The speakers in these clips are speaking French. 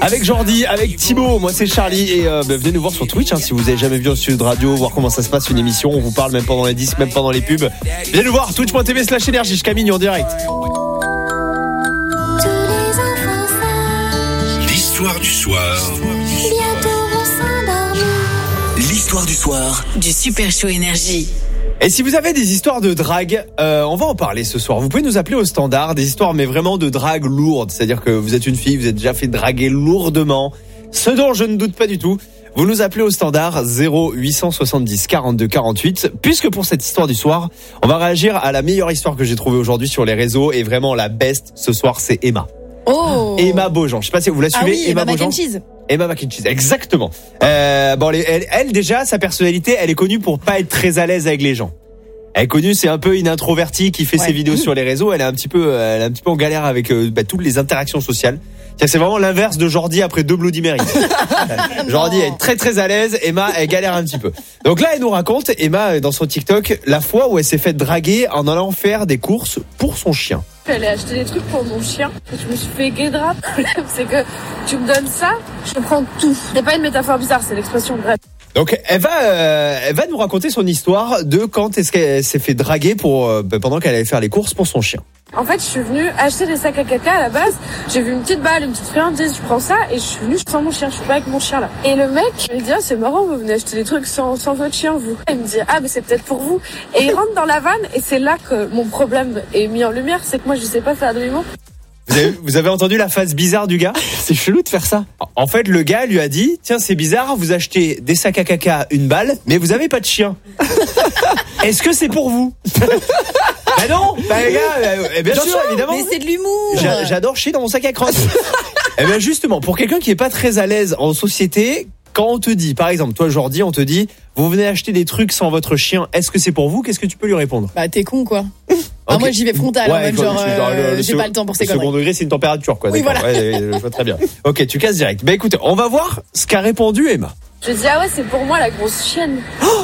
Avec Jordi, avec Thibaut, moi c'est Charlie et venez nous voir sur Twitch si vous avez jamais vu un studio de radio, voir comment ça se passe une émission, on vous parle même pendant les disques, même pendant les pubs. Venez nous voir, twitch.tv/énergie, jusqu'à minuit en direct. L'histoire du soir. L'histoire du soir du Super Show Énergie. Et si vous avez des histoires de drague, on va en parler ce soir. Vous pouvez nous appeler au standard, des histoires mais vraiment de drague lourde. C'est-à-dire que vous êtes une fille, vous êtes déjà fait draguer lourdement. Ce dont je ne doute pas du tout. Vous nous appelez au standard 0870 42 48. Puisque pour cette histoire du soir, on va réagir à la meilleure histoire que j'ai trouvée aujourd'hui sur les réseaux. Et vraiment la best ce soir, c'est Emma. Oh, Emma Beaujean. Je sais pas si vous la suivez. Ah oui, Emma Beaujean. Emma Mac and Cheese, exactement. Elle déjà, sa personnalité, elle est connue pour pas être très à l'aise avec les gens. Elle est connue, c'est un peu une introvertie qui fait ses vidéos sur les réseaux. Elle est un petit peu en galère avec toutes les interactions sociales. C'est vraiment l'inverse de Jordi après 2 Bloody Mary. Jordi est très très à l'aise, Emma elle galère un petit peu. Donc là elle nous raconte, Emma dans son TikTok, la fois où elle s'est fait draguer en allant faire des courses pour son chien. J'allais acheter des trucs pour mon chien. Je me suis fait guédra. Le problème c'est que tu me donnes ça, je prends tout. C'est pas une métaphore bizarre, c'est l'expression bref. Donc elle va nous raconter son histoire de quand est-ce qu'elle s'est fait draguer pendant qu'elle allait faire les courses pour son chien. En fait, je suis venue acheter des sacs à caca à la base. J'ai vu une petite balle, une petite friandise, je prends ça et je suis venue sans mon chien. Je suis pas avec mon chien là. Et le mec me dit c'est marrant, vous venez acheter des trucs sans votre chien vous. Il me dit mais c'est peut-être pour vous. Et il rentre dans la vanne et c'est là que mon problème est mis en lumière, c'est que moi je sais pas faire de l'humour. Vous avez entendu la phase bizarre du gars ? C'est chelou de faire ça. En fait, le gars lui a dit tiens, c'est bizarre, vous achetez des sacs à caca, une balle, mais vous avez pas de chien. Est-ce que c'est pour vous ? Bah non, les gars, bien sûr, évidemment. Mais c'est de l'humour. J'adore chier dans mon sac à crotte. Eh bien justement, pour quelqu'un qui est pas très à l'aise en société, quand on te dit, par exemple, toi Jordi, on te dit, vous venez acheter des trucs sans votre chien, est-ce que c'est pour vous ? Qu'est-ce que tu peux lui répondre ? Bah t'es con quoi. Okay. Moi j'y vais frontal, même genre j'ai pas le temps pour ces conneries. Second degré, c'est une température quoi. Oui, voilà. Je vois très bien. Ok, tu casses direct. Bah écoute, on va voir ce qu'a répondu Emma. Je dis ouais, c'est pour moi la grosse chienne.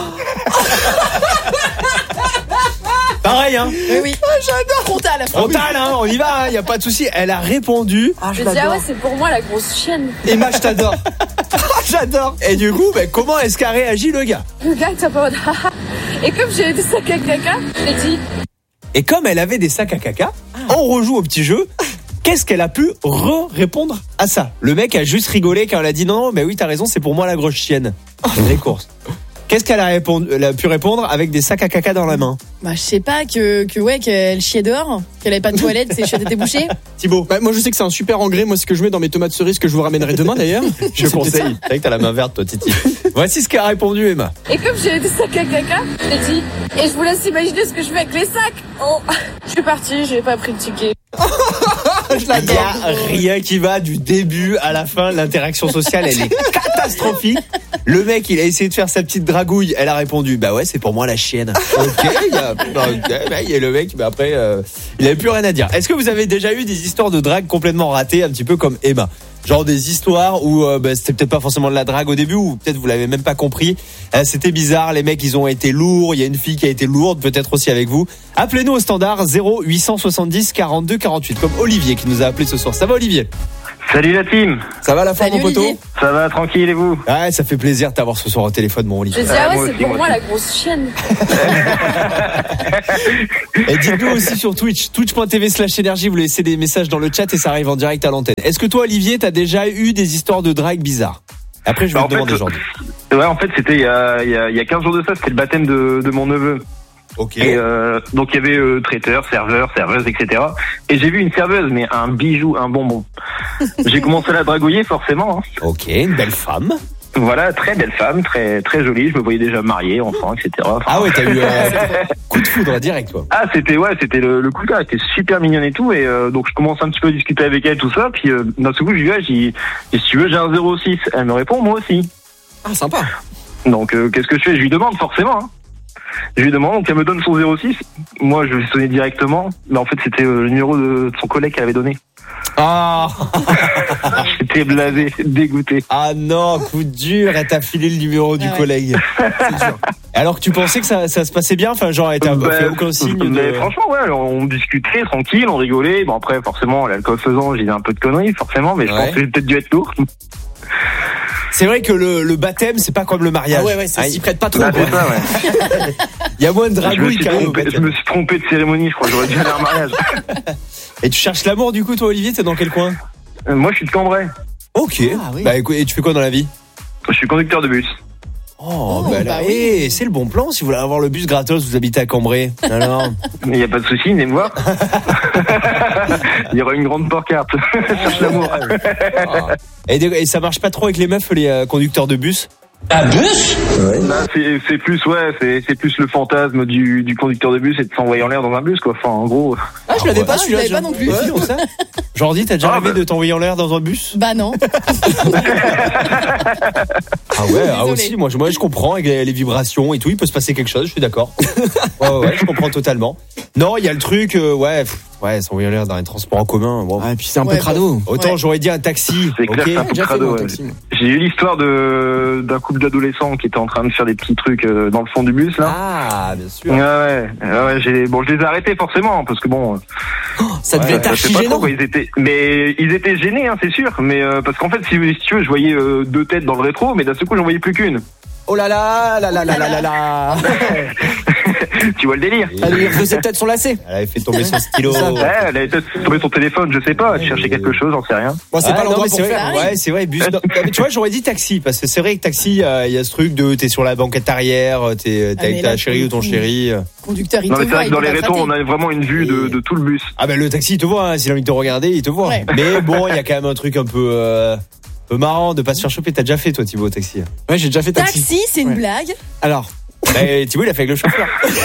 Pareil Oui. J'adore. Frontal on y va, y a pas de souci. Elle a répondu. Je dis ouais, c'est pour moi la grosse chienne. Emma, je t'adore. J'adore. Et du coup, comment est-ce qu'a réagi le gars ? Le gars t'as pas et comme j'ai des sacs à caca, j'ai dit. Et comme elle avait des sacs à caca, on rejoue au petit jeu. Qu'est-ce qu'elle a pu répondre à ça ? Le mec a juste rigolé quand elle a dit non, mais oui, t'as raison, c'est pour moi la grosse chienne. Les courses. Qu'est-ce qu'elle a pu répondre avec des sacs à caca dans la main ? Bah, je sais pas, qu'elle chiait dehors, qu'elle avait pas de toilette, ses chiottes étaient bouchées. Thibaut ? Moi, je sais que c'est un super engrais. Moi, ce que je mets dans mes tomates cerises que je vous ramènerai demain d'ailleurs. Je conseille. C'est vrai que t'as la main verte, toi, Titi. Voici ce qu'a répondu Emma. Et comme j'ai des sacs à caca, j'ai dit, et je vous laisse imaginer ce que je fais avec les sacs. Oh, je suis partie, j'ai pas pris de ticket. Il n'y a rien qui va du début à la fin. L'interaction sociale, elle est catastrophique. Le mec, il a essayé de faire sa petite dragouille. Elle a répondu, bah ouais, c'est pour moi la chienne. Ok, et le mec, après, il avait plus rien à dire. Est-ce que vous avez déjà eu des histoires de drague complètement ratées, un petit peu comme Emma ? Genre des histoires où c'était peut-être pas forcément de la drague au début, ou peut-être vous l'avez même pas compris. C'était bizarre, les mecs ils ont été lourds. Il y a une fille qui a été lourde, peut-être aussi avec vous. Appelez-nous au standard 0870 42 48, comme Olivier qui nous a appelé ce soir. Ça va Olivier ? Salut la team. Ça va la forme, mon poteau ? Ça va, tranquille, et vous ? Ouais, ça fait plaisir de t'avoir ce soir au téléphone, mon Olivier. Je dis ouais, c'est pour moi la grosse chienne. Et dites-nous aussi sur Twitch, twitch.tv/énergie, vous laissez des messages dans le chat et ça arrive en direct à l'antenne. Est-ce que toi, Olivier, t'as déjà eu des histoires de drague bizarres ? Après, je vais te demander aujourd'hui. Ouais, en fait, c'était il y a 15 jours de ça, c'était le baptême de mon neveu. Ok. Et donc il y avait traiteur, serveur, serveuse, etc. Et j'ai vu une serveuse, mais un bijou, un bonbon. J'ai commencé à la dragouiller forcément. Ok, une belle femme. Voilà, très belle femme, très très jolie. Je me voyais déjà marié, enfant, etc. Ah ouais, t'as eu coup de foudre direct, quoi. Ah, c'était le coup de cœur. Elle était super mignonne et tout. Et donc je commence un petit peu à discuter avec elle, tout ça. Puis d'un seul coup, je lui dis, si tu veux, j'ai un 06. Elle me répond, moi aussi. Ah, sympa. Donc qu'est-ce que je fais ? Je lui demande forcément. Je lui demande, donc elle me donne son 06. Moi, je vais sonner directement. Mais en fait, c'était le numéro de son collègue qu'elle avait donné. Ah. J'étais blasé, dégoûté. Ah non, coup dur, elle t'a filé le numéro du collègue. C'est dur. Alors que tu pensais que ça se passait bien, enfin genre t'as fait aucun signe mais franchement ouais, on discutait tranquille, on rigolait. Bon après forcément l'alcool faisant, j'ai dit un peu de conneries forcément, mais je pense que j'ai peut-être dû être lourd. C'est vrai que le baptême c'est pas comme le mariage. Ah ouais, ça s'y prête pas trop. Ah, c'est ça, ouais. Il y a moins de dragouilles quand même. Je me suis trompé de cérémonie, je crois. J'aurais dû aller à un mariage. Et tu cherches l'amour du coup toi Olivier, t'es dans quel coin? Moi je suis de Cambrai. Ok. Oui. Bah écoute, et tu fais quoi dans la vie? Je suis conducteur de bus. Oui. C'est le bon plan si vous voulez avoir le bus gratos, vous habitez à Cambrai. Alors. Il n'y a pas de souci, venez me voir. Il y aura une grande pancarte. Cherche l'amour. Et ça marche pas trop avec les meufs, les conducteurs de bus? Un bus? Là, c'est plus c'est plus le fantasme du conducteur de bus et de s'envoyer en l'air dans un bus quoi. Enfin en gros. Ah je l'avais pas je l'avais pas non plus. Jordi, t'as déjà rêvé de t'envoyer en l'air dans un bus? Bah non. Ah ouais, aussi moi je comprends avec les vibrations et tout, il peut se passer quelque chose, je suis d'accord. Ouais, je comprends totalement. Non, il y a le truc s'envoyer en l'air dans les transports en commun. Bon. Ah, et puis c'est un peu crado. Autant j'aurais dit un taxi. C'est clair, c'est un peu crado. J'ai eu l'histoire d'un couple d'adolescents qui étaient en train de faire des petits trucs dans le fond du bus là. Ah, bien sûr. Ouais, je les ai arrêtés forcément parce que bon. Ça devait être archi gênant. Ils étaient gênés, hein, c'est sûr. Mais parce qu'en fait, si tu veux, je voyais deux têtes dans le rétro, mais d'un seul coup, j'en voyais plus qu'une. Oh là là. Tu vois le délire. Elle faisait peut-être son lacet. Elle avait fait tomber son stylo. Elle avait peut-être tombé son téléphone, je sais pas. Elle cherchait quelque chose, j'en sais rien. Bon, c'est pas l'endroit pour faire. Ouais, c'est vrai. Bus. Mais tu vois, j'aurais dit taxi parce que c'est vrai que taxi, il y a ce truc de t'es sur la banquette arrière, t'es avec ta chérie ou ton chéri. Conducteur, il non, te mais c'est voit. vrai que dans les rétros, on a vraiment une vue de tout le bus. Ah ben le taxi, il te voit. S'il a envie de te regarder, il te voit. Ouais. Mais bon, il y a quand même un truc un peu marrant de pas se faire choper. T'as déjà fait toi, Thibaut, taxi? Ouais, j'ai déjà fait taxi. Taxi, c'est une blague. Alors. Thibaut, il a fait avec le chauffeur.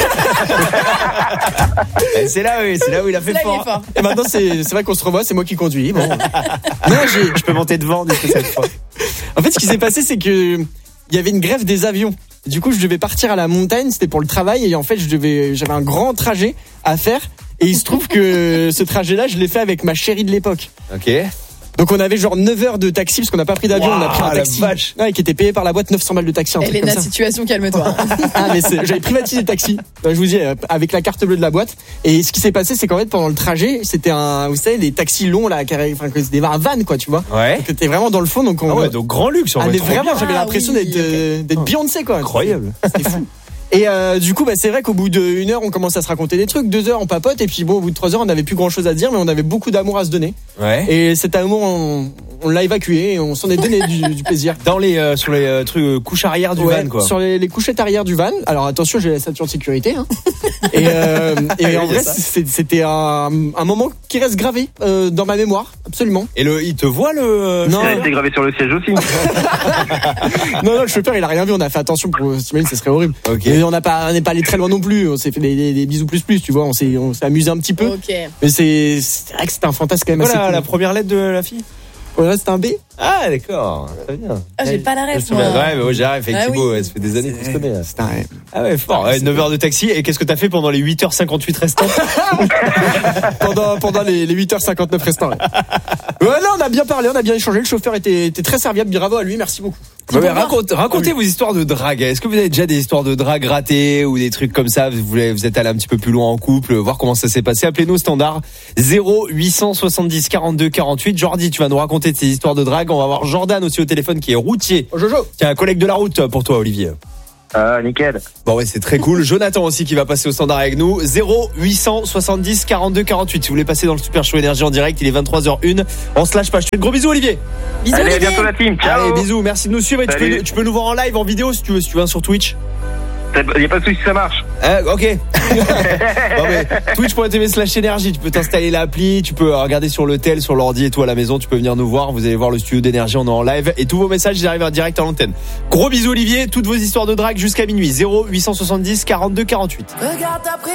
C'est là où il a fait fort. Et maintenant, c'est vrai qu'on se revoit, c'est moi qui conduis. Bon. Non, je peux monter devant du coup cette fois. En fait, ce qui s'est passé, c'est que il y avait une grève des avions. Du coup, je devais partir à la montagne, c'était pour le travail, et en fait, j'avais un grand trajet à faire. Et il se trouve que ce trajet-là, je l'ai fait avec ma chérie de l'époque. Ok. Donc on avait genre 9 heures de taxi parce qu'on n'a pas pris d'avion, on a pris un taxi qui était payé par la boîte 900 balles de taxi. Elena, situation, calme-toi. Ah mais j'avais privatisé le taxi. Je vous dis avec la carte bleue de la boîte. Et ce qui s'est passé, c'est qu'en fait pendant le trajet, c'était vous savez, des taxis longs là, c'était un van quoi, tu vois. Ouais. Donc t'étais vraiment dans le fond, donc donc grand luxe. Mais vraiment, j'avais l'impression d'être Beyoncé quoi. Incroyable. C'était fou. Et du coup, c'est vrai qu'au bout d'1 heure, on commence à se raconter des trucs. 2 heures, on papote. Et puis bon, au bout de 3 heures, on n'avait plus grand chose à dire, mais on avait beaucoup d'amour à se donner. Ouais. Et cet amour, on l'a évacué et on s'en est donné du plaisir. Sur les trucs couches arrière du van, quoi. Sur les couchettes arrière du van. Alors attention, j'ai la ceinture de sécurité. Hein. Et en vrai, c'était un moment qui reste gravé dans ma mémoire, absolument. Et il te voit le. Non, il a été gravé sur le siège aussi. non, le chauffeur, il a rien vu. On a fait attention pour s'imaginer, ce serait horrible. Okay. Mais on n'est pas allé très loin non plus. On s'est fait des bisous plus, tu vois. On s'est amusé un petit peu. Okay. Mais c'est vrai que c'était un fantasme quand même assez cool. La première lettre de la fille. Voilà, c'était un B. Ah d'accord, très bien. Ah, j'ai pas la rêve, moi. Ouais, mais moi j'arrive avec Thibaut, ça fait des années qu'on se connaît. C'est un rêve. Ah ouais, fort. 9 heures de taxi, et qu'est-ce que t'as fait pendant les 8h58 restantes? pendant les 8h59 restants. Ouais, non, on a bien parlé, on a bien échangé. Le chauffeur était très serviable, bravo à lui, merci beaucoup. Ouais, racontez vos histoires de drague. Est-ce que vous avez déjà des histoires de drague ratées ou des trucs comme ça? Vous êtes allé un petit peu plus loin en couple, voir comment ça s'est passé. Appelez-nous au standard 0870 42 48. Jordi, tu vas nous raconter tes histoires de drague. On va avoir Jordan aussi au téléphone qui est routier. Oh, Jojo. Tiens, un collègue de la route pour toi, Olivier. Ah, nickel. Bon, ouais, c'est très cool. Jonathan aussi qui va passer au standard avec nous. 0870 42 48. Si vous voulez passer dans le Super Show Énergie en direct, il est 23h01. On se lâche pas. Je te fais de gros bisous, Olivier. Bisous, allez, Olivier. à bientôt la team. Ciao. Allez, bisous. Merci de nous suivre. Et tu peux nous voir en live, en vidéo, si tu veux sur Twitch. Il n'y a pas de souci, ça marche. Ok. Bon, mais Twitch.tv/énergie. Tu peux t'installer l'appli, tu peux regarder sur le tel, sur l'ordi et tout à la maison. Tu peux venir nous voir. Vous allez voir le studio d'énergie, on est en live. Et tous vos messages, ils arrivent en direct à l'antenne. Gros bisous, Olivier. Toutes vos histoires de drague jusqu'à minuit. 0870 42 48.